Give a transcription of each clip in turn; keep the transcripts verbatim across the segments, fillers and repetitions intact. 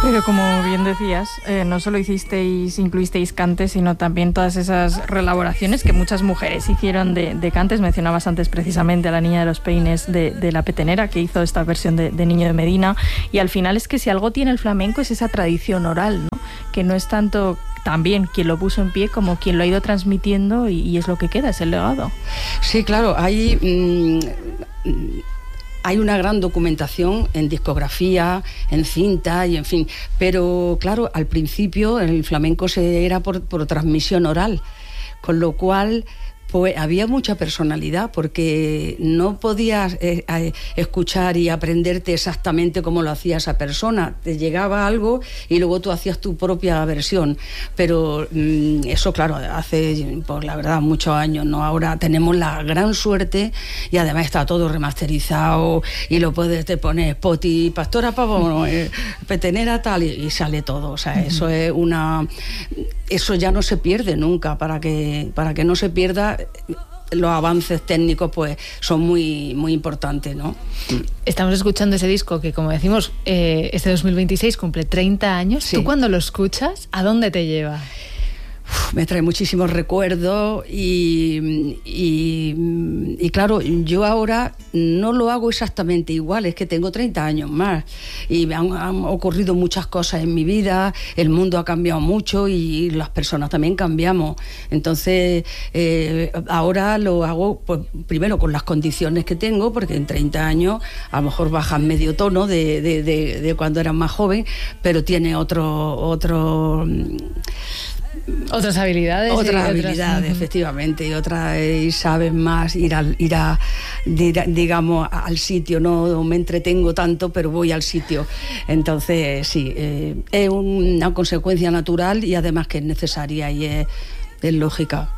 Pero como bien decías, eh, no solo hicisteis, incluisteis cantes, sino también todas esas reelaboraciones que muchas mujeres hicieron de, de cantes. Mencionabas antes precisamente a la Niña de los Peines de, de La Petenera, que hizo esta versión de, de Niño de Medina. Y al final es que si algo tiene el flamenco es esa tradición oral, ¿no? Que no es tanto también quien lo puso en pie como quien lo ha ido transmitiendo y, y es lo que queda, es el legado. Sí, claro, hay... Mmm, Hay una gran documentación en discografía, en cinta y en fin, pero claro, al principio el flamenco se era por, por transmisión oral, con lo cual pues había mucha personalidad porque no podías eh, eh, escuchar y aprenderte exactamente cómo lo hacía esa persona. Te llegaba algo y luego tú hacías tu propia versión. Pero mmm, eso, claro, hace, pues la verdad, muchos años, ¿no? Ahora tenemos la gran suerte y además está todo remasterizado y lo puedes te poner Spotify, Pastora Pavón, eh, Petenera tal y, y sale todo. O sea, uh-huh. eso es una... Eso ya no se pierde nunca. Para que, para que no se pierda, los avances técnicos pues son muy, muy importantes, ¿no? Estamos escuchando ese disco que, como decimos, eh, este dos mil veintiséis cumple treinta años. Sí. ¿Tú cuando lo escuchas, a dónde te lleva? Uf, me trae muchísimos recuerdos y, y, y claro, yo ahora no lo hago exactamente igual, es que tengo treinta años más y han, han ocurrido muchas cosas en mi vida, el mundo ha cambiado mucho y las personas también cambiamos. Entonces eh, ahora lo hago pues, primero con las condiciones que tengo, porque en treinta años a lo mejor bajan medio tono de, de, de, de cuando era más joven, pero tiene otro... otro Otras habilidades. Otras habilidades, otras... efectivamente, y otras, y sabes más ir, al, ir a, digamos, al sitio. No me entretengo tanto, pero voy al sitio. Entonces, sí, eh, es una consecuencia natural y además que es necesaria y es, es lógica.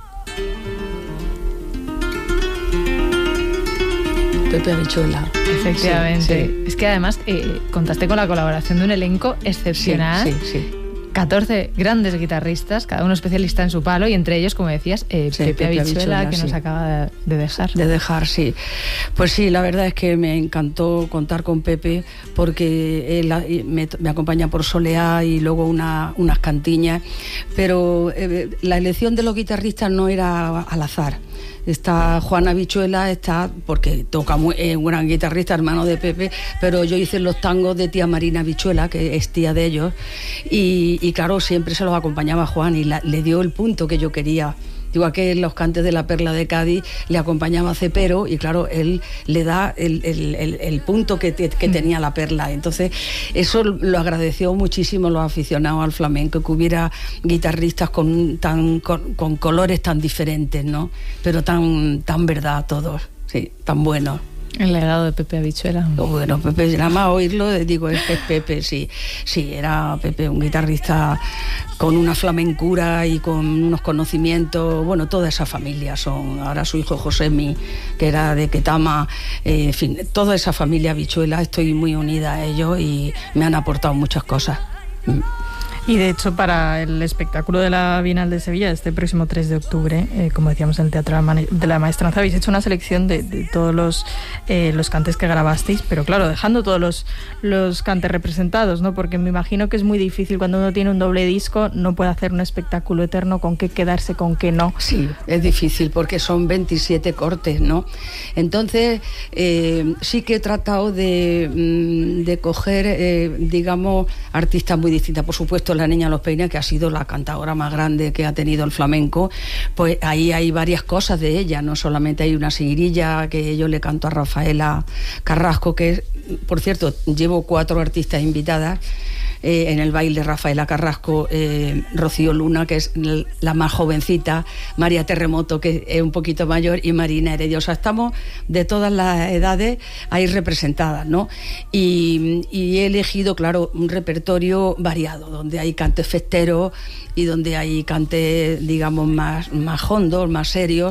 Pepe Habichuela. Efectivamente. Sí, sí. Es que además eh, contaste con la colaboración de un elenco excepcional. Sí, sí, sí. catorce grandes guitarristas, cada uno especialista en su palo, y entre ellos, como decías, eh, sí, Pepe, Pepe Habichuela, que sí. nos acaba de dejar. De dejar, sí. Pues sí, la verdad es que me encantó contar con Pepe, porque él me, me acompaña por soleá y luego una, unas cantiñas, pero eh, la elección de los guitarristas no era al azar. Está Juan Habichuela, está porque toca muy, es un gran guitarrista, hermano de Pepe, pero yo hice los tangos de tía Marina Habichuela, que es tía de ellos, y, y claro, siempre se los acompañaba Juan y la, le dio el punto que yo quería. Igual que en los cantes de la Perla de Cádiz le acompañaba Cepero y claro, él le da el, el, el, el punto que, te, que tenía la Perla. Entonces eso lo agradeció muchísimo los aficionados al flamenco, que hubiera guitarristas con, tan, con, con colores tan diferentes, ¿no? Pero tan, tan verdad todos, sí, tan buenos. El legado de Pepe Habichuela. Bueno, Pepe, nada más oírlo, digo, es, es Pepe, sí. Sí, era Pepe, un guitarrista con una flamencura y con unos conocimientos. Bueno, toda esa familia son. Ahora su hijo Josemi, que era de Ketama, eh, en fin, toda esa familia Habichuela, estoy muy unida a ellos y me han aportado muchas cosas. Mm. Y de hecho, para el espectáculo de la Bienal de Sevilla, este próximo tres de octubre, eh, como decíamos en el Teatro de la Maestranza, habéis hecho una selección de, de todos los, eh, los cantes que grabasteis, pero claro, dejando todos los, los cantes representados, ¿no? Porque me imagino que es muy difícil cuando uno tiene un doble disco, no puede hacer un espectáculo eterno, con qué quedarse, con qué no. Sí, es difícil porque son veintisiete cortes, ¿no? Entonces, eh, sí que he tratado de, de coger, eh, digamos, artistas muy distintas. Por supuesto, la Niña de los Peines, que ha sido la cantadora más grande que ha tenido el flamenco, pues ahí hay varias cosas de ella, no solamente hay una seguirilla que yo le canto a Rafaela Carrasco, que es, por cierto, llevo cuatro artistas invitadas eh, en el baile: Rafaela Carrasco, eh, Rocío Luna, que es la más jovencita, María Terremoto, que es un poquito mayor, y Marina Heredia. O sea, estamos de todas las edades ahí representadas, ¿no? Y, y he elegido, claro, un repertorio variado, donde hay cantes festeros y donde hay cantes, digamos, más, más hondos, más serios.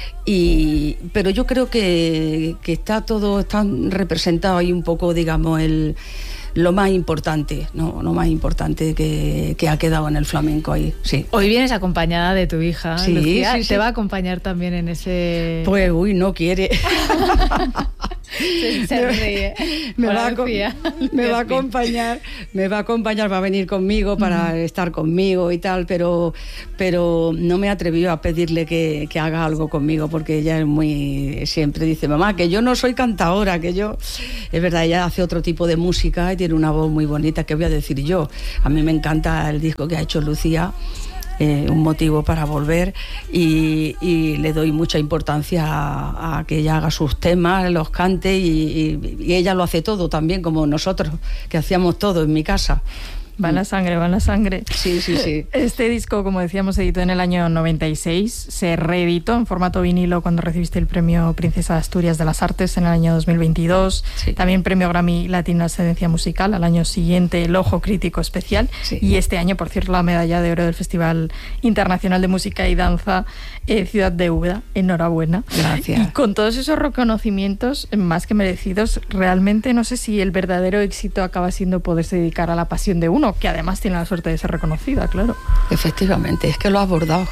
Y, pero yo creo que, que está todo está representado ahí un poco, digamos, el lo más importante, ¿no? Lo más importante que, que ha quedado en el flamenco ahí, sí. Hoy vienes acompañada de tu hija, sí, Lucía. Sí, ¿Te sí. va a acompañar también en ese...? Pues, uy, no quiere. Se, se ríe. Me, va a, me va a acompañar, me va a acompañar, va a venir conmigo para uh-huh. estar conmigo y tal, pero, pero no me he atrevido a pedirle que, que haga algo conmigo, porque ella es muy, siempre dice, mamá, que yo no soy cantadora, que yo, es verdad, ella hace otro tipo de música y tiene una voz muy bonita, ¿qué voy a decir yo? A mí me encanta el disco que ha hecho Lucía. Eh, un motivo para volver y, y le doy mucha importancia a, a que ella haga sus temas, los cante y, y, y ella lo hace todo también, como nosotros, que hacíamos todo en mi casa. Va en la sangre, va en la sangre. Sí, sí, sí. Este disco, como decíamos, se editó en el año noventa y seis, se reeditó en formato vinilo cuando recibiste el premio Princesa de Asturias de las Artes en el año dos mil veintidós, sí. También premio Grammy Latino Ascendencia Musical, al año siguiente el Ojo Crítico Especial, sí. Y este año, por cierto, la medalla de oro del Festival Internacional de Música y Danza eh, Ciudad de Úbeda. Enhorabuena. Gracias. Y con todos esos reconocimientos más que merecidos, realmente no sé si el verdadero éxito acaba siendo poderse dedicar a la pasión de uno, que además tiene la suerte de ser reconocida, claro. Efectivamente, es que lo has abordado.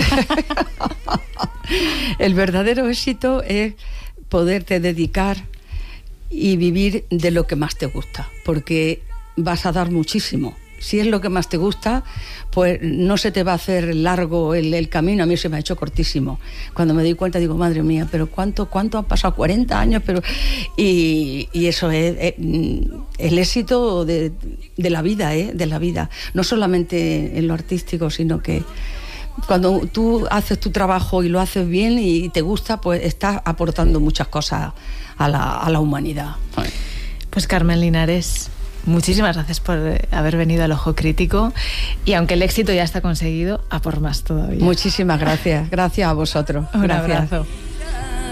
El verdadero éxito es poderte dedicar y vivir de lo que más te gusta, porque vas a dar muchísimo. Si es lo que más te gusta, pues no se te va a hacer largo el, el camino. A mí se me ha hecho cortísimo. Cuando me doy cuenta digo, madre mía, pero ¿cuánto, cuánto han pasado? cuarenta años, pero... Y, y eso es, es el éxito de, de la vida, ¿eh? De la vida. No solamente en lo artístico, sino que cuando tú haces tu trabajo y lo haces bien y te gusta, pues estás aportando muchas cosas a la, a la humanidad. Pues Carmen Linares, muchísimas gracias por haber venido al Ojo Crítico, y aunque el éxito ya está conseguido, a por más todavía. Muchísimas gracias. Gracias a vosotros. Un gracias. abrazo.